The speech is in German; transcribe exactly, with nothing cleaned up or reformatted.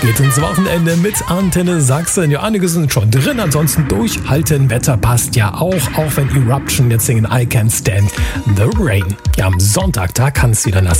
Geht ins Wochenende mit Antenne Sachsen. Ja, einige sind schon drin, ansonsten durchhalten. Wetter passt ja auch, auch wenn Eruption jetzt singen I Can't Stand the Rain. Ja, am Sonntag, da kann es wieder nass